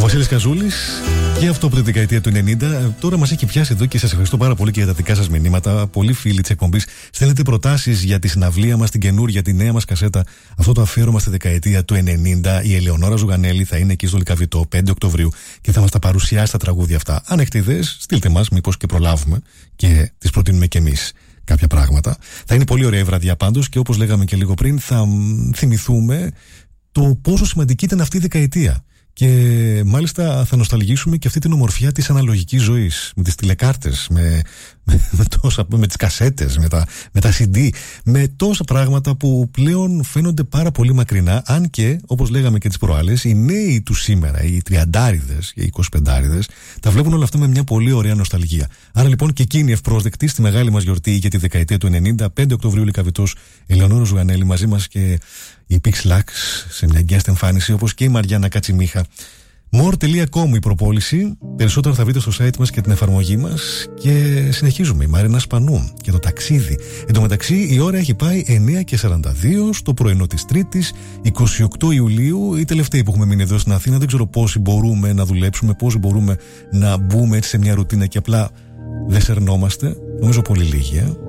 Βασίλης Καζούλης και αυτό από τη δεκαετία του 90. Τώρα μας έχει πιάσει εδώ και σας ευχαριστώ πάρα πολύ και για τα δικά σας μηνύματα. Πολλοί φίλοι της εκπομπής στέλνετε προτάσεις για τη συναυλία μας, την καινούρια, τη νέα μας κασέτα. Αυτό το αφιέρωμα στη δεκαετία του 90. Η Ελεονόρα Ζουγανέλη θα είναι εκεί στο Λυκαβητό 5 Οκτωβρίου και θα μας τα παρουσιάσει τα τραγούδια αυτά. Αν έχετε ιδέες, στείλτε μας, μήπως και προλάβουμε και τις προτείνουμε κι εμείς κάποια πράγματα. Θα είναι πολύ ωραία η βραδιά πάντως και όπως λέγαμε και λίγο πριν, θα θυμηθούμε το πόσο σημαντική ήταν αυτή η δεκαετία. Και μάλιστα θα νοσταλγήσουμε και αυτή την ομορφιά της αναλογικής ζωής. Με τις τηλεκάρτες, με τις κασέτες, με τα CD, με τόσα πράγματα που πλέον φαίνονται πάρα πολύ μακρινά. Αν και, όπως λέγαμε και τις προάλλες, οι νέοι του σήμερα, οι 30άριδες και οι 25άριδες, τα βλέπουν όλα αυτά με μια πολύ ωραία νοσταλγία. Άρα λοιπόν και εκείνοι ευπρόσδεκτοι στη μεγάλη μας γιορτή για τη δεκαετία του 90, 5 Οκτωβρίου Λυκαβητός, Ελεονόρα Ζουγανέλη, μαζί μας και η Pixlax σε μια guest εμφάνιση, όπως και η Μαριάννα Κατσιμίχα. More.com η προπόληση. Περισσότερα θα βρείτε στο site μας και την εφαρμογή μας. Και συνεχίζουμε. Η Μαρίνα Σπανού και το ταξίδι. Εν τω μεταξύ η ώρα έχει πάει 9:42 στο πρωινό της Τρίτης, 28 Ιουλίου. Οι τελευταίοι που έχουμε μείνει εδώ στην Αθήνα. Δεν ξέρω πόσοι μπορούμε να δουλέψουμε, πόσοι μπορούμε να μπούμε έτσι σε μια ρουτίνα και απλά δεν σερνόμαστε. Νομίζω πολύ λίγοι.